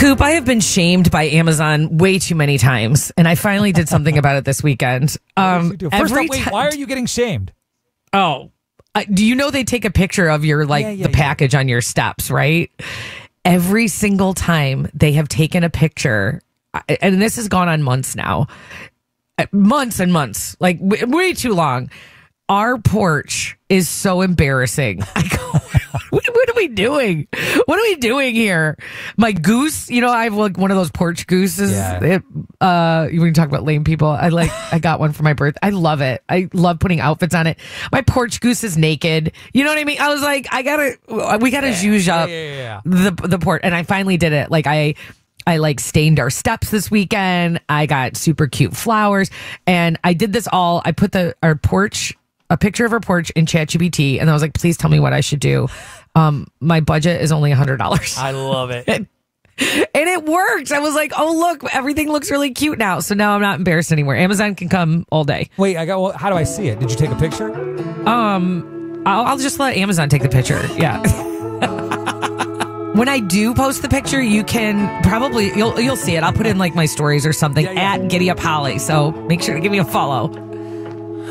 Coop, I have been shamed by Amazon way too many times, and I finally did something about it this weekend. First off, wait, why are you getting shamed? Oh, do you know they take a picture of your the package on your steps, right? Every single time they have taken a picture, and this has gone on months now, months and months, like way too long. Our porch is so embarrassing. I go, what are we doing? What are we doing here? My goose, I have like one of those porch gooses. Yeah. We can talk about lame people. I got one for my birthday. I love it. I love putting outfits on it. My porch goose is naked. You know what I mean? I was like, we gotta zhuzh up the porch. And I finally did it. Like I stained our steps this weekend. I got super cute flowers, and I did this all. I put our porch, a picture of our porch in ChatGPT, and I was like, please tell me what I should do. My budget is only $100. I love it. And it worked. I was like, oh, look, everything looks really cute now. So now I'm not embarrassed anymore. Amazon can come all day. Wait, how do I see it? Did you take a picture? I'll just let Amazon take the picture. Yeah. When I do post the picture, you can probably, you'll see it. I'll put in like my stories or something at Giddy Up Holly. So make sure to give me a follow.